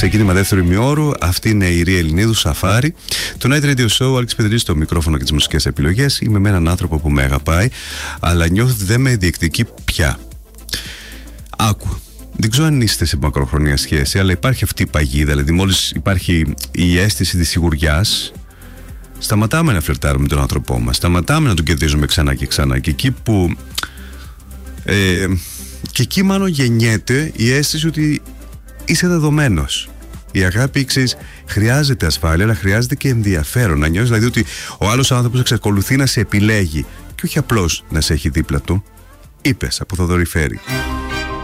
Ξεκίνημα δεύτερου ημιώρου. Αυτή είναι η Ρία Ελληνίδου, Σαφάρι. Το Night Radio Show, Άλεξ Πετρίδης στο μικρόφωνο και τις μουσικές επιλογές. Είμαι με έναν άνθρωπο που με αγαπάει, αλλά νιώθω ότι δεν με διεκδικεί πια. Άκου. Δεν ξέρω αν είστε σε μακροχρονία σχέση, αλλά υπάρχει αυτή η παγίδα. Δηλαδή, μόλις υπάρχει η αίσθηση της σιγουριάς, σταματάμε να φλερτάρουμε με τον άνθρωπό μας. Σταματάμε να τον κερδίζουμε ξανά και ξανά. Και εκεί που. Και εκεί μάλλον γεννιέται η αίσθηση ότι είσαι δεδομένος. Η αγάπη, ξέρεις, χρειάζεται ασφάλεια, αλλά χρειάζεται και ενδιαφέρον. Να νιώσεις δηλαδή ότι ο άλλος άνθρωπος εξακολουθεί να σε επιλέγει και όχι απλώς να σε έχει δίπλα του. Είπες από Θοδωρή Φέρη.